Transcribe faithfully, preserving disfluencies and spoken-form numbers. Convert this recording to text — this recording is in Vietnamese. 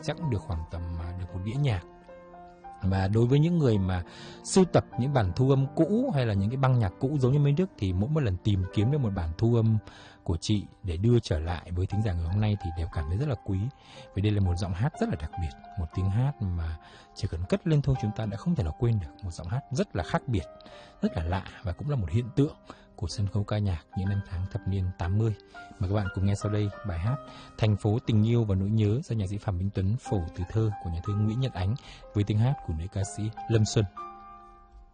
chắc cũng được khoảng tầm được một đĩa nhạc. Và đối với những người mà sưu tập những bản thu âm cũ hay là những cái băng nhạc cũ giống như Minh Đức, thì mỗi một lần tìm kiếm được một bản thu âm của chị để đưa trở lại với thính giả ngày hôm nay thì đều cảm thấy rất là quý. Vì đây là một giọng hát rất là đặc biệt, một tiếng hát mà chỉ cần cất lên thôi chúng ta đã không thể nào quên được. Một giọng hát rất là khác biệt, rất là lạ và cũng là một hiện tượng của sân khấu ca nhạc những năm tháng thập niên tám mươi. Mời các bạn cùng nghe sau đây bài hát Thành phố tình yêu và nỗi nhớ do nhạc sĩ Phạm Minh Tuấn phổ từ thơ của nhà thơ Nguyễn Nhật Ánh với tiếng hát của nữ ca sĩ Lâm Xuân.